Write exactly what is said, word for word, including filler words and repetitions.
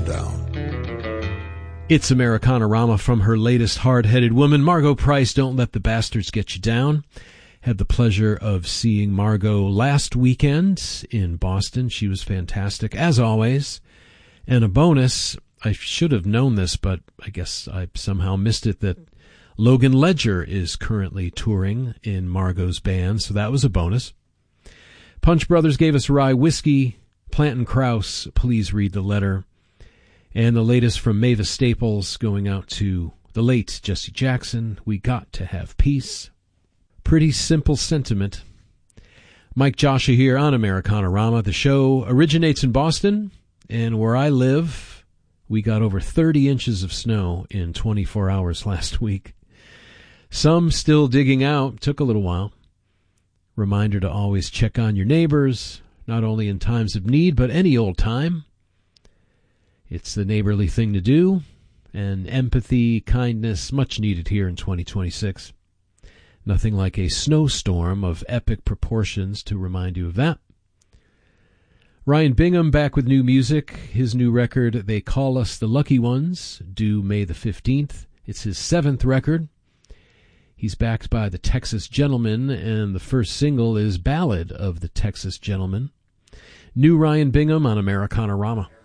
down. It's Americana-rama from her latest Hard-Headed Woman, Margo Price, Don't Let the Bastards Get You Down. Had the pleasure of seeing Margo last weekend in Boston. She was fantastic, as always. And a bonus, I should have known this, but I guess I somehow missed it, that Logan Ledger is currently touring in Margo's band, so that was a bonus. Punch Brothers gave us Rye Whiskey. Plant and Krause, Please Read the Letter. And the latest from Mavis Staples going out to the late Jesse Jackson, We Got to Have Peace. Pretty simple sentiment. Mike Joshua here on Americana-rama. The show originates in Boston, and where I live, we got over thirty inches of snow in twenty-four hours last week. Some still digging out. Took a little while. Reminder to always check on your neighbors, not only in times of need, but any old time. It's the neighborly thing to do, and empathy, kindness, much needed here in twenty twenty-six. Nothing like a snowstorm of epic proportions to remind you of that. Ryan Bingham back with new music. His new record, They Call Us the Lucky Ones, due May the fifteenth. It's his seventh record. He's backed by the Texas Gentlemen, and the first single is Ballad of the Texas Gentleman. New Ryan Bingham on Americana-rama.